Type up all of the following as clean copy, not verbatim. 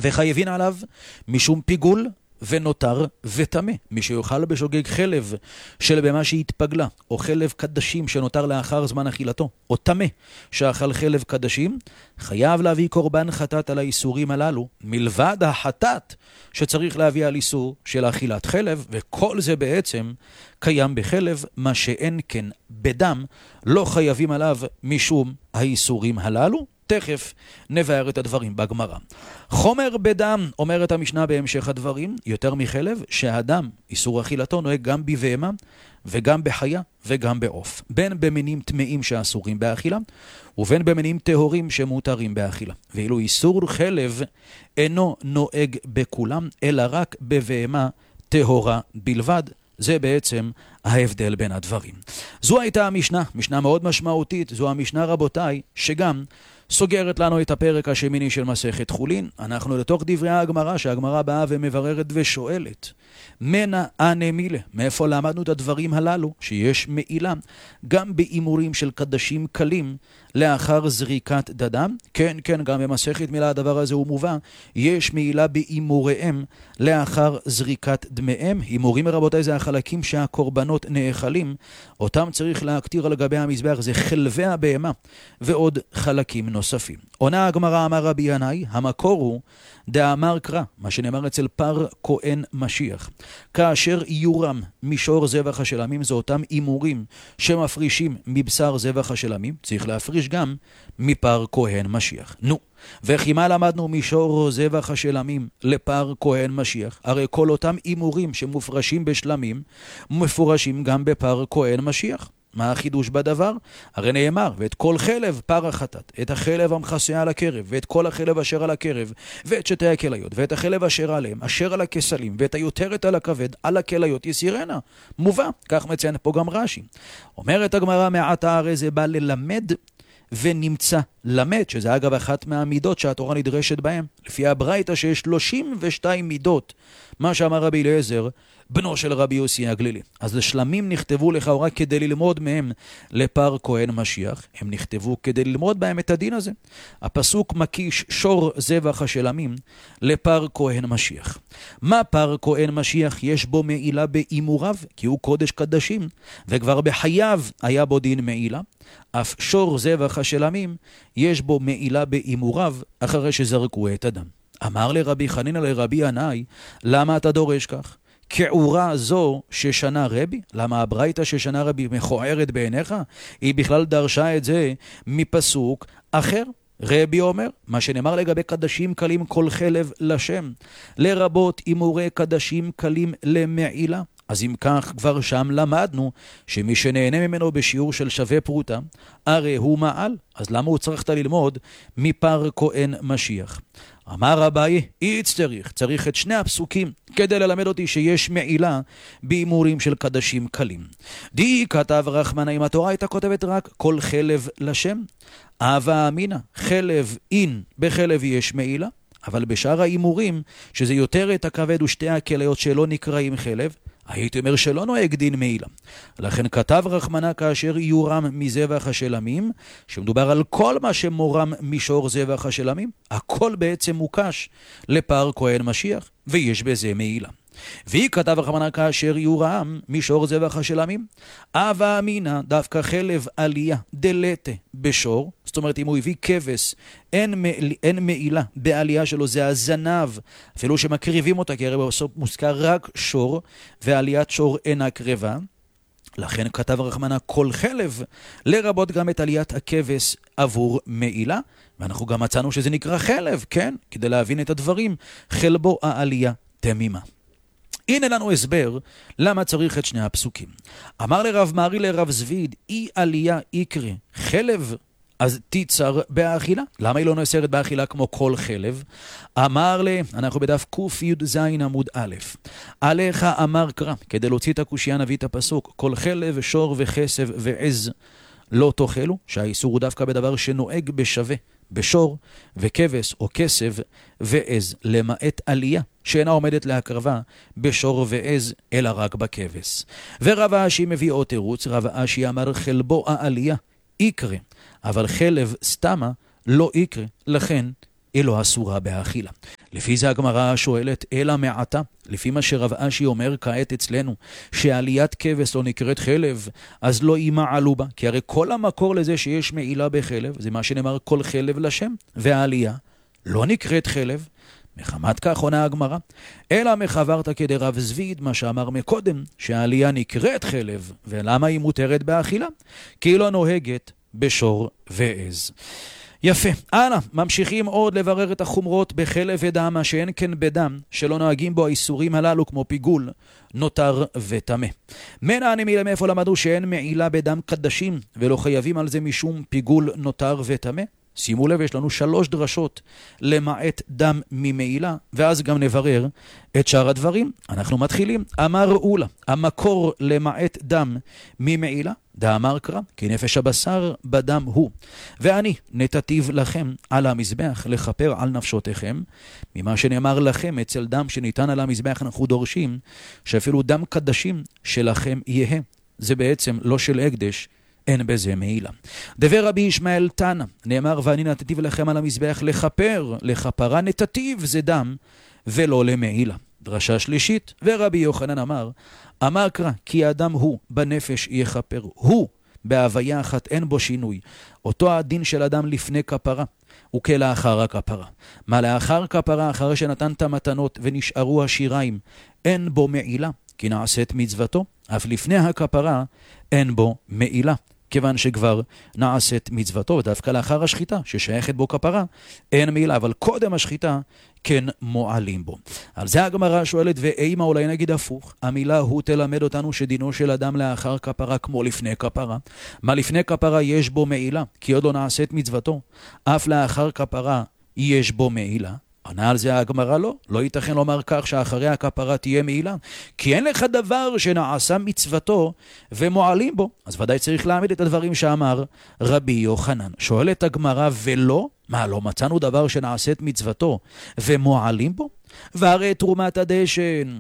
וחייבין עליו משום פיגול ונותר וטמא. מי שיאכל בשוגג חלב של בהמה שהתפגלה, או חלב קדשים שנותר לאחר זמן אכילתו, או טמא שאכל חלב קדשים, חייב להביא קורבן חטאת על האיסורים הללו, מלבד החטאת שצריך להביא על איסור של אכילת חלב, וכל זה בעצם קיים בחלב, מה שאין כן בדם, לא חייבים עליו משום האיסורים הללו. תכף נבאר את הדברים בגמרא. חומר בדם, אומרת המשנה בהמשך הדברים, יותר מחלב, שהאדם, איסור אכילתו, נוהג גם בבהמה וגם בחיה וגם בעוף. בין במינים טמאים שאסורים באכילה, ובין במינים טהורים שמותרים באכילה. ואילו איסור חלב אינו נוהג בכולם, אלא רק בבהמה טהורה בלבד. זה בעצם ההבדל בין הדברים. זו הייתה המשנה, משנה מאוד משמעותית, זו המשנה רבותיי, שגם סוגרת לנו את הפרק השמיני של מסכת חולין. אנחנו לתוך דברי הגמרא, שהגמרא באה ומבררת ושואלת, מנה אנה מילה, מאיפה למדנו את הדברים הללו, שיש מעילה גם באימורים של קדשים קלים לאחר זריקת דדם? כן, גם במסכת מילה הדבר הזה הוא מובא, יש מעילה באימוריהם לאחר זריקת דמיהם. אימורים רבותיי זה החלקים שהקורבנות נאכלים, אותם צריך להקטיר על גבי המזבח, זה חלבי הבהמה ועוד חלקים נוספים. עונה הגמרא, אמר רבי ינאי, המקור הוא דאמר קרא, מה שנאמר אצל פר כהן משיח, כאשר יורם משור זבח השלמים, זה אותם אימורים שמפרישים מבשר זבח השלמים, צריך להפריש גם מפר כהן משיח. וכי מה למדנו משור זבח השלמים לפר כהן משיח? הרי כל אותם אימורים שמופרשים בשלמים מפורשים גם בפר כהן משיח. מה החידוש בדבר? הרי נאמר, ואת כל חלב פר החטאת, את החלב המכסה על הקרב, ואת כל החלב אשר על הקרב, ואת שתי הכליות, ואת החלב אשר עליהם, אשר על הכסלים, ואת היותרת על הכבד, על הכליות יסירנה. מובא, כך מציין פה גם רש"י. אומרת הגמרא, מעתה הרי זה בא ללמד ונמצא למד, שזה אגב אחת מהמידות שהתורה נדרשת בהם. לפי הברייתא שיש 32 מידות, מה שאמר רבי אליעזר, בנו של רבי יוסי הגלילי. אז השלמים נכתבו לכאורה כדי ללמוד מהם לפר כהן משיח, הם נכתבו כדי ללמוד בהם את הדין הזה. הפסוק מקיש שור זבח השלמים לפר כהן משיח. מה פר כהן משיח? יש בו מעילה באימוריו, כי הוא קודש קדשים, וכבר בחייו היה בו דין מעילה. אף שור זבח השלמים יש בו מעילה באימוריו אחרי שזרקו את הדם. אמר לרבי חנינא לרבי ינאי, למה אתה דורש כך? כעורה זו ששנה רבי? למה הברייתא ששנה רבי מכוערת בעיניך? היא בכלל דרשה את זה מפסוק אחר. רבי אומר, מה שנאמר לגבי קדשים קלים כל חלב לשם, לרבות אימורי קדשים קלים למעילה. אז אם כך כבר שם למדנו שמי שנהנה ממנו בשיעור של שווה פרוטה, הרי הוא מעל. אז למה הוא ללמוד מפר כהן משיח? אמר רבי, צריך את שני הפסוקים כדי ללמד אותי שיש מעילה באימורים של קדשים קלים. די כתב רחמנא, אם התורה הייתה כותבת רק כל חלב לשם, אבה אמינא, חלב אין, בחלב יש מעילה, אבל בשאר האימורים, שזה יותר את הכבד ושתי הכליות שלא נקראים חלב, הייתי אומר שלא נוהג דין מעילה. לכן כתב רחמנא, כאשר יורם מזבח השלמים, שמדובר על כל מה שמורם משור זבח השלמים, הכל בעצם מוקש לפר כהן משיח, ויש בזה מעילה. והיא כתב רחמנא, כאשר יורם משור זבח השלמים, אבה אמינא, דווקא חלב עלייה דלתה בשור, זאת אומרת אם הוא הביא כבש, אין מעילה בעלייה שלו, זה הזנב, אפילו שמקריבים אותה, כי הרי בסוף מוזכר רק שור, ועליית שור אינה קרבה. לכן כתב רחמנא כל חלב, לרבות גם את עליית הכבש עבור מעילה, ואנחנו גם מצאנו שזה נקרא חלב, כן? כדי להבין את הדברים, חלבו העלייה תמימה. הנה לנו הסבר למה צריך את שני הפסוקים. אמר לרב מרי לרב זביד, אי עלייה יקרה חלב, אז תיצר באכילה. למה היא לא נאסרת באכילה כמו כל חלב? אמר לה, אנחנו בדף ק"ז עמוד א', עליך אמר קרא, כדי להוציא את הקושיה נביא את הפסוק, כל חלב שור וכסב ועז לא תאכלו, שהאיסור הוא דווקא בדבר שנוהג בשווה, בשור וכבש או כסב ועז, למעט עלייה שאינה עומדת להקרבה בשור ועז אלא רק בכבש. ורב אשי מביא עוד תירוץ, רב אשי אמר חלבו העלייה יקרה, אבל חלב סתמה לא יקרה, לכן היא לא אסורה באכילה. לפי זה הגמרא שואלת, אלא מעתה, לפי מה שרב אשי אומר כעת אצלנו, שעליית כבש לא נקראת חלב, אז לא ימעלו בה, כי הרי כל המקור לזה שיש מעילה בחלב, זה מה שנאמר כל חלב לשם, והעלייה לא נקראת חלב, מחמת כך עונה הגמרא, אלא מחברת כדרב זביד, מה שאמר מקודם, שהעלייה נקראת חלב, ולמה היא מותרת באכילה? כי היא לא נוהגת בשור ועז. יפה. הלאה, ממשיכים עוד לברר את החומרות בחלב ודם, מה שאין כן בדם, שלא נוהגים בו האיסורים הללו כמו פיגול, נותר וטמא. מנה הנמילה מאיפה למדו שאין מעילה בדם קדשים, ולא חייבים על זה משום פיגול, נותר וטמא? שימו לב, יש לנו 3 דרשות למעט דם ממעילה, ואז גם נברר את שאר הדברים. אנחנו מתחילים. אמר אולה, המקור למעט דם ממעילה, דאמר קרא, כי נפש הבשר בדם הוא. ואני נתתיו לכם על המזבח לכפר על נפשותיכם, ממה שנאמר לכם אצל דם שניתן על המזבח אנחנו דורשים, שאפילו דם קדשים שלכם יהיה. זה בעצם לא של הקדש, אין בזה מעילה. דבר רבי ישמעאל תנא, נאמר ואני נתתיו לכם על המזבח לכפר, לכפרה נתתיו זה דם ולא למעילה. דרשה שלישית, ורבי יוחנן אמר, אמר קרא כי האדם הוא בנפש יכפר, הוא בהוויה אחת אין בו שינוי, אותו הדין של אדם לפני כפרה וכלאחר הכפרה. מה לאחר כפרה, אחרי שנתנת מתנות ונשארו השיריים, אין בו מעילה, כי נעשית מצוותו, אף לפני הכפרה אין בו מעילה, כיוון שכבר נעשית מצוותו, ודווקא לאחר השחיטה ששייכת בו כפרה אין מעילה, אבל קודם השחיטה כן מועלים בו. על זה הגמרא שואלת, ואימה אולי נגיד הפוך, המילה הוא תלמד אותנו שדינו של אדם לאחר כפרה כמו לפני כפרה. מה לפני כפרה יש בו מעילה, כי עוד לא נעשית מצוותו, אף לאחר כפרה יש בו מעילה. ענה על זה הגמרא לא ייתכן לומר כך שאחרי הכפרה תהיה מעילה, כי אין לך דבר שנעשה מצוותו ומועלים בו. אז ודאי צריך להעמיד את הדברים שאמר רבי יוחנן. שואלת הגמרא, ולא? מה, לא מצאנו דבר שנעשית מצוותו ומועלים בו? והרי תרומת הדשן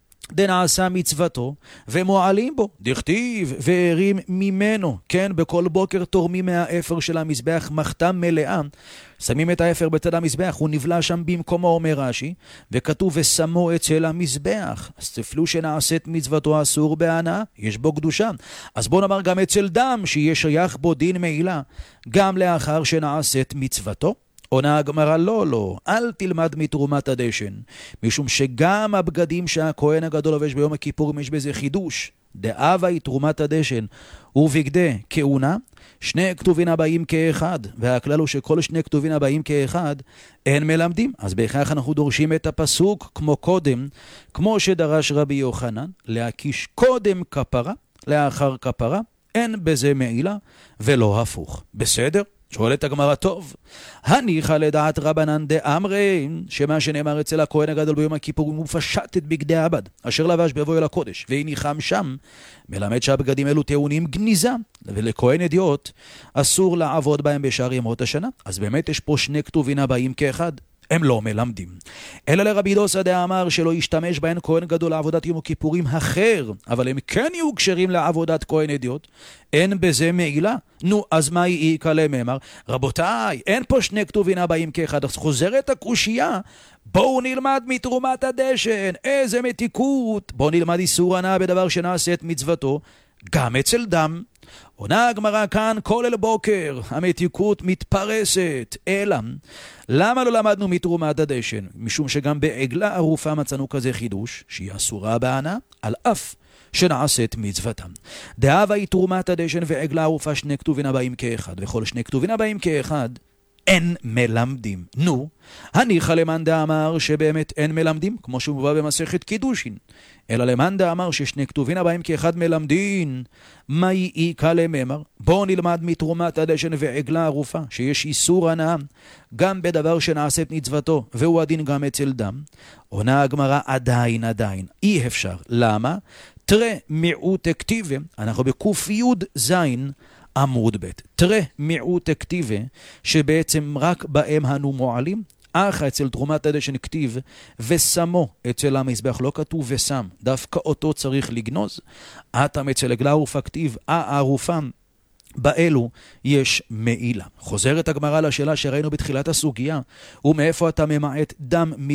דנעשה מצוותו ומועלים בו, דכתיב והרים ממנו, כן, בכל בוקר תורמים מהאפר של המזבח מחתם מלאה, שמים את האפר בצד המזבח, הוא נבלע שם במקומו, אומר רש"י, וכתוב ושמו אצל המזבח. אז תפלו שנעשית מצוותו אסור בהנאה, יש בו קדושה. אז בוא נאמר גם אצל דם שיש שייך בו דין מעילה, גם לאחר שנעשית מצוותו. עונה הגמרא, לא, אל תלמד מתרומת הדשן, משום שגם הבגדים שהכהן הגדול לובש ביום הכיפורים יש בזה חידוש. דאבה היא תרומת הדשן ובגדי כהונה, 2 כתובין הבאים כאחד, והכלל הוא שכל 2 כתובין הבאים כאחד אין מלמדים. אז בהכרח אנחנו דורשים את הפסוק כמו קודם, כמו שדרש רבי יוחנן, להקיש קודם כפרה, לאחר כפרה, אין בזה מעילה ולא הפוך. בסדר? שואלת הגמרא, טוב, הניחא לדעת רבנן דאמרי, שמה שנאמר אצל הכהן הגדול ביום הכיפורים הוא פשט את בגדי הבד אשר לבש בבוא אל הקודש והניחם שם, מלמד שהבגדים אלו טעונים גניזה, ולכהן אדיוט אסור לעבוד בהם בשאר ימות השנה. אז באמת יש פה 2 כתובין הבאים כאחד, הם לא מלמדים. אלא לרבי דוסא דאמר שלא ישתמש בהן כהן גדול לעבודת יום הכיפורים אחר, אבל הם כן יהיו כשרים לעבודת כהן אדיוט, אין בזה מעילה. נו, אז מה היא קלה מאמר? רבותיי, אין פה 2 כתובין הבאים כאחד, אז חוזרת הקושייה, בואו נלמד מתרומת הדשן, איזה מתיקות, בואו נלמד איסור הנאה בדבר שנעשה את מצוותו, גם אצל דם. עונה הגמרא כאן כל אל בוקר, המתיקות מתפרסת, אלא למה לא למדנו מתרומת הדשן? משום שגם בעגלה ערופה מצאנו כזה חידוש, שהיא אסורה בהנאה, על אף שנעשית מצוותם. דאבה היא תרומת הדשן ועגלה ערופה 2 כתובין הבאים כאחד, וכל 2 כתובין הבאים כאחד אין מלמדים. נו, הניחא למאן דאמר שבאמת אין מלמדים, כמו שמובא במסכת קידושין, אלא למאן דאמר ש2 כתובין הבאים כאחד מלמדין, מהי איכא למאמר? בואו נלמד מתרומת הדשן ועגלה ערופה, שיש איסור הנאה גם בדבר שנעשית מצוותו, והוא הדין גם אצל דם. עונה הגמרא, עדיין, אי אפשר. למה? תראה מיעוט הכתיבה, אנחנו בק"י זין, עמוד ב', תראה מיעוט הכתיבה, שבעצם רק בהם אנו מועלים, אך אצל תרומת הדשן כתיב ושמו אצל המזבח, לא כתוב ושם, דווקא אותו צריך לגנוז. אתם אצל עגלה ערופה כתיב הערופה, באלו יש מעילה. חוזרת הגמרא לשאלה שראינו בתחילת הסוגיה, ומאיפה אתה ממעט דם